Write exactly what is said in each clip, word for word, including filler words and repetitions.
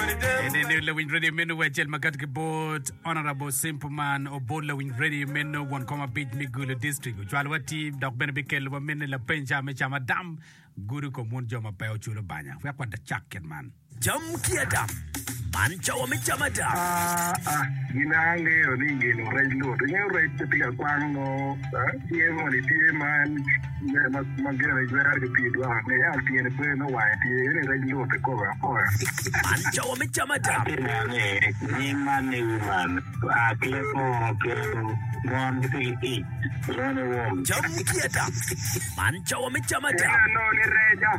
Lewin Radio Menu Wachel Magat Board Honorable Simple Man or Board Lewin Radio Menu one comma beat Migulu District. Jalwati Dok Benebikel Women La Penja Mechama Dam Guru Komun Joma Pao Chulabanya. We are quite the jacket man. Jam Kiadam. Mancha wa mechamada. Ah ah, ginange oninge no red load. Nyo red to pick a quango. Tie mo ni tie man. Mas magera regular ke pidwa. Ne ya tie ne no wa tie ne red load ko ba ko. Mancha wa mechamada. Ne ni man ni man. Ah klepo klepo. Mon ti. Rone wo. Jam kiadam. Mancha wa mechamada. No ni reja.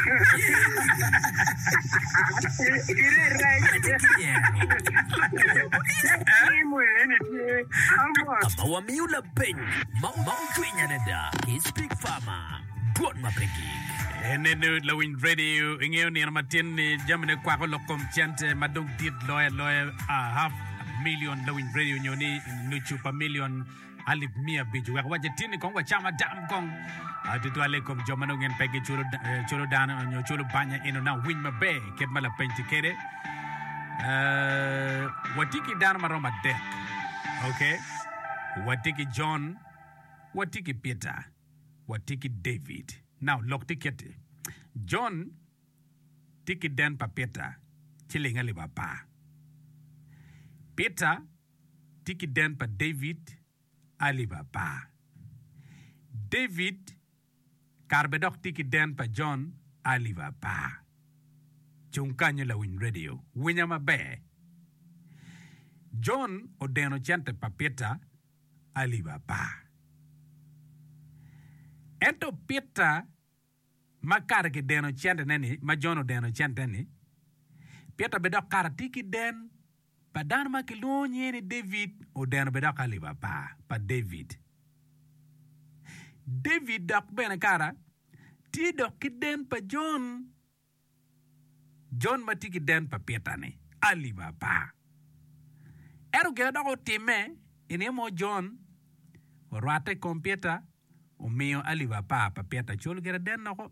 Ire reja. Amawa miula ben. Mau mau tuinya nenda. Speak farmer. Good mapegi. Ene Lewin Radio ingeo ni armatin ni jamne kwa ko lokom chante madong dit loya loya a half million Lewin Radio nyoni nuchu pa million alip mia biju wa waje tini kongwa chama dam kong atitu alekom jomano ngen pegi chulo chulo dana nyo chulo banya ino na win mabe ket mala penti kede. Uh, watiki Dan Maroma Deck, okay? Watiki John, Watiki Peter, Watiki David. Now, look tikete. John, Tiki Dan pa Peter, chilling aliba pa. Peter, Tiki Dan pa David, aliba pa. David, Karbedok Tiki Dan pa John, aliba pa. Chunkanyo la Win Radio. Winyama be. John odeno chante papeta aliba pa. Ento Peter makar ke deno chante neni, ma John odeno chante neni. Peter bedok karatiki den padan makilonye ni David odeno bedok aliba pa pa David. David dok bene kara ti dok kiden pa John. John matiki den pa Peter ne aliba pa. Ero ge doko time ine mo John o rate kom Peter o mio aliba pa pa Peter chol ge den noko.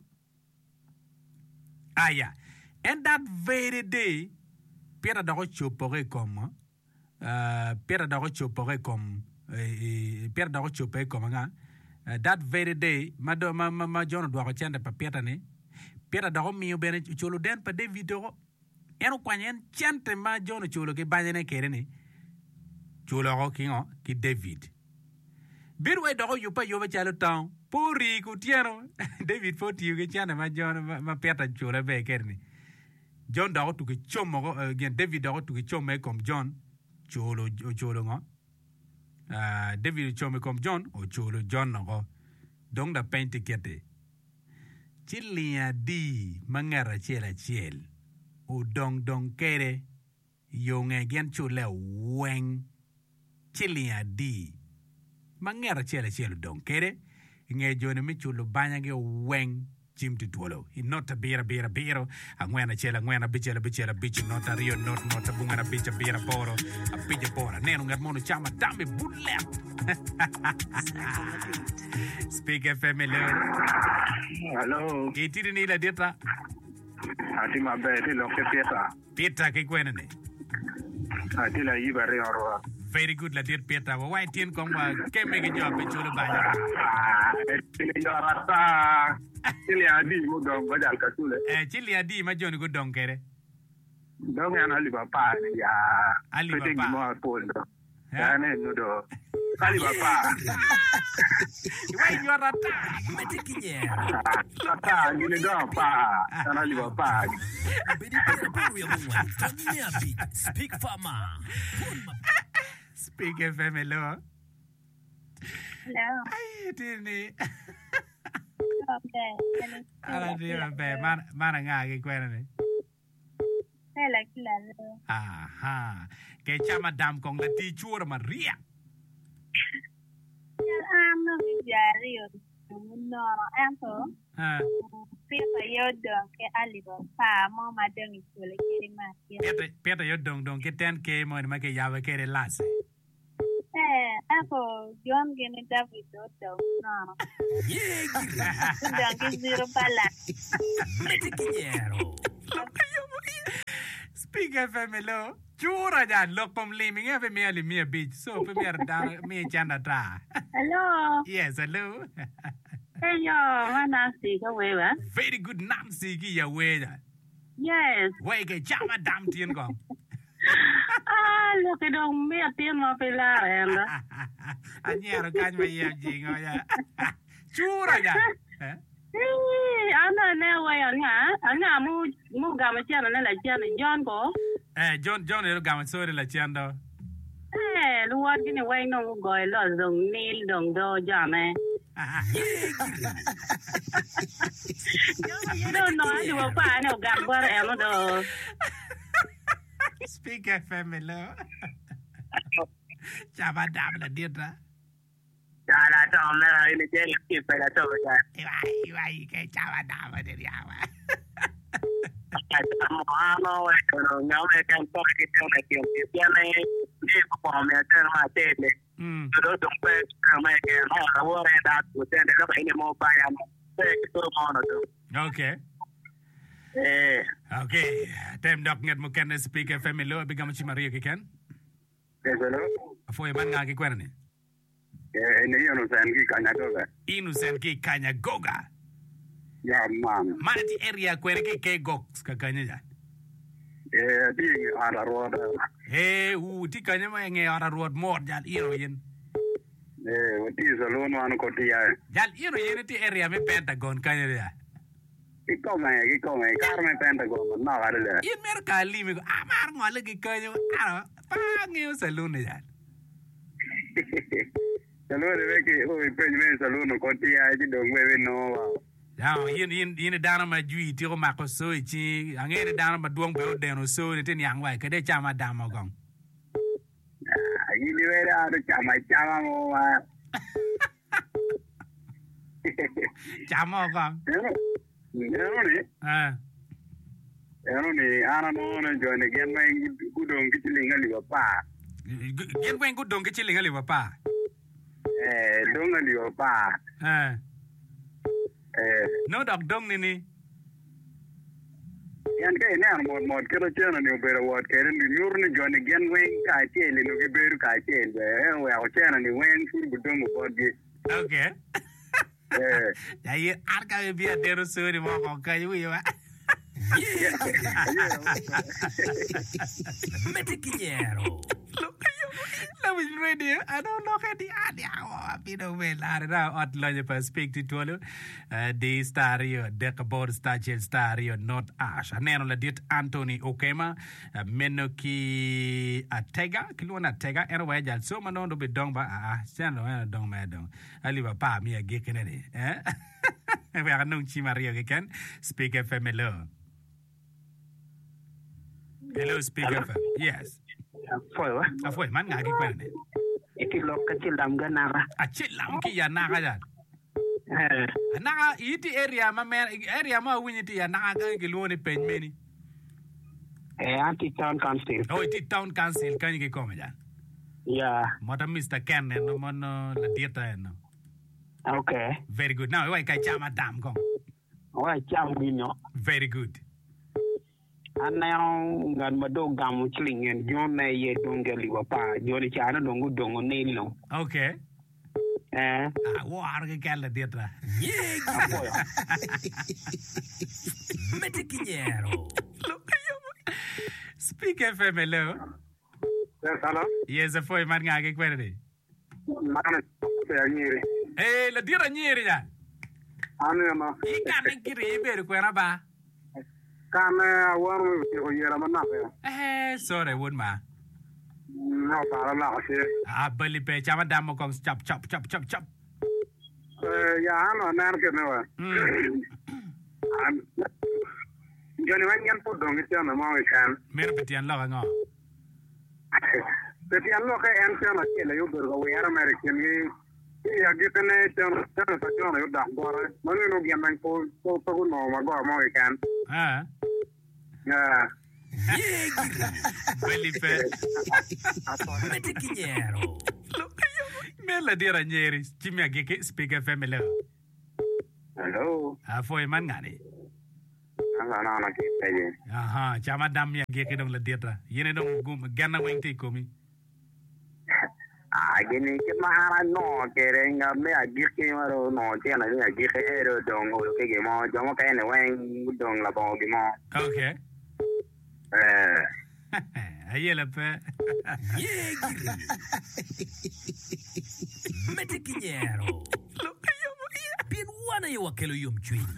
Aya, and that very day Peter doko chopore kom uh, Peter doko chopore kom uh, Peter doko chopore kom nga uh, that very day ma do ma ma, ma John do ko chende pa Peter ne Peter da mio bene cholo den pa David do eno kwanyen chante ma John cholo ke banyene kere ni cholo ko kingo ki David birwe do yo pa yo ba chalo town puri ku tieno David foti yo ke chana ma John ma, ma Peter cholo be kere ni John da to ke chomo gen David da to ke chomo kom John cholo cholo ngo ah David chomo kom John o cholo John no dong da paint kete Chilia di mangara chela chel. O dong dong kere. Yung again chule weng. Chilia di. Mangara chela chel dong kere. Nge jone mi chulo banya ge weng. Jim to dwolo. He not a beer beer beer. Angwena chela ngwena bichela bichela bitch not a rio not not a bungana bitch a beer poro. A bitch pora. Nenu ngarmono chama dambe bullet. Speak F M hello. Hello. Kitiri ni la dieta. Ati mabe ti lo ke Peter. Peter ke kwena ne. Ati la yibare orwa. Very good la diet Peter. Why tien kong wa keme ke job pe chulo banya. Ah, ti le rata. Chili adi mo dong bajal ka tule. Eh chili adi ma joni go dong kere. Dong ya na liba pa ya. Aliba pa. Pete mo pondo. Ya ne no do. Aliba pa. Why you are rata? Metikinye. Rata ngine do pa. Sana liba pa. Bedi pera paru ya mwa. Tani ya beat. Speak farmer. Speak F M hello. Hello. Ay tini. Okay. Ala dia be mana mana ngagi kwena ne. Hello, hello. Aha. Ke chama dam kong la ti chura Maria. Am no jari yo. No, am to. Ha. Pia yo dong ke aliba pa mo madang ikule kiri ma. Peta peta yo dong dong ke ten ke mo ma ke yawe ke re las. Eh, ako John gini David do. No. Yeah. Dong ke zero pala. Metikinyero. Speak F M hello. Chura jan look from liming every merely mere beach. So premier da me chanda tra. Hello. Yes, hello. Hey yo, mana si ka we ba? Very good nam sigi ya we. Yes. We ke chama dam tien gong. Ah, look at dong me tien mo pila em da. Anyero kan me ya jingo ya. Chura jan. Eh, ana ne we anga, anga mu mu ga ma chana ne la chana John ko. Eh, John John ero gam sorry la chando. Eh, luat kini we no go lo dong nil dong do jame. You don't know you will find no gambar em do. Speak F M hello. Chama dam la ditra. Cara tom na ini je ki pada to ya. Iwai iwai ke chama dam de ya wa. Ano e kono nyau e kan to ki to ki ki ya ne ni ko me ta ma te le. Mm. Do do pe ka me ke ma wo re da ku te de ka ni mo pa ya mo. Te ki to mo no do. Okay. Eh, Okay. Tem dok nget mo ken speak F M hello bigam chi Maria ke ken. eso Foi man nga ke kwerne. Eh, ni yo no san ki kanya to ga. Innocent ki kanya goga. Ya man. Mana ti area kwere ke ke gox ka kanya ja. Eh, di ara ro da. Hey, u ti kanya ma nge ara ruot mor jal iro yen. Eh, wati salo no an ko ti ya. Jal iro yen ti area me Pentagon kanya ja. Ki ko me, ki ko me, kar me Pentagon na ga le. Yen mer ka limi ko amar ngole ke kanya ara pa nge salon ja. Salo de ke o pe me salo no ko ti ya di dong we no wa. Ya yen yen yen dana ma jui ti ko ma ko so chi angere dana ma duong be o deno so ni tin yang wai ke de chama dama gong. Ai ni we ra do chama chama mo wa. Chama gong. Eno ni, Ah. eno ni ana no no jo ne gen mai gudong ki linga li pa. Yen wen gudong ke chilinga li pa. Eh, dong li pa. Ah. Eh, No dog dong ni ni. yan ke ne an mod mod ke ro chena ni bere wat ke ni nur ni jo ne gen wen ka che le no ke beru ka che be eh we o chena ni wen fur gudong mo pod gi. Okay. Eh, Ya ye arka be bia dero so ni mo ko ka yu ya. Metiquiñero. La wis radio. I don't know how the idea wa pino we la ra at lo je perspective to lo. De stario de kabor sta chel stario not ash. Neno la dit Anthony Okema Menoki Atega kilona Atega eno wa jal so mano do be dong ba ah sen lo dong ma dong. Ali ba pa mi ge kenene eh. We are no chi Mario ke ken speak F M hello. Hello speak F M. Yes. foi wa. Afoi man nga ke kwene. Iki lo ka ti lam ga na ra. A chilam ki ya naga ja. Eh, Naga iti area ma me area ma winiti ya naga ga ke luone pen meni. eh anti town council. Oh iti town council kan ke kome ja. Ya, Mota Mister Ken no mono la dieta no. okay. Very good. Now wai kai chama dam kong. Wa cham ni no. Very good. Anayong gan mado gam chilingen jon na ye dongeli wa pa joni chana dongu dongo ne no. Okay. Eh, Ah war ke kala dieta. apoyo. Metiquiñero. Speak F M hello. Hello. Yes afoi man nga ke kwene. Mana se anyire. Eh la dieta nyeri ja. Anu ma. Ika na kiri beru kwena ba. Kana awaru ko yera mana pe. Eh sorry won ma. No para la se. Ah bali pe chama dam kong chop chop chop chop chop. Eh, ya ano nar ke no wa. Mm. An. Joni wan yan po dongi chana ma we kan. Mer betian la nga. Tapi an lo ka en chana ke le yo dur ko yera American ni. Ya gitu ne chana chana sa chana yo da bora. Manu no gyan man ko ko ko no ma go ma we kan. Ah. Ya. Bali pe. Metiquiñero. Me la dira nyeri. Chimi ageke speak F M hello. Hello. Ah foi man ngani. na na na ke pe aha chama dam ya ge ke dong la dieta yene dong gum ganna weng te komi a gini ke mahara no ke renga me a gi ke maro no te na ni a gi ke ero dong o ke ge mo jo mo pe ne wen dong la bo gi mo okay eh ayela pe Yegiri. Mete kinyero. Bien wana yo wakelo yom chwini.